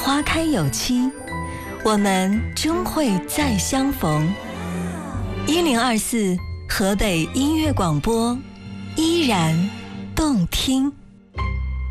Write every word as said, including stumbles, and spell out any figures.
花开有期，我们终会再相逢。一零二四河北音乐广播，依然动听。